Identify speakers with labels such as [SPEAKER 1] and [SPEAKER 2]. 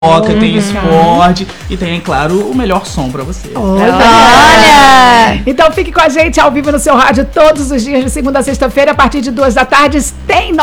[SPEAKER 1] tem esporte e tem, é claro, o melhor som pra você.
[SPEAKER 2] Olha! Então fique com a gente ao vivo no seu rádio todos os dias, de segunda a sexta-feira, a partir de 2 da tarde. Tem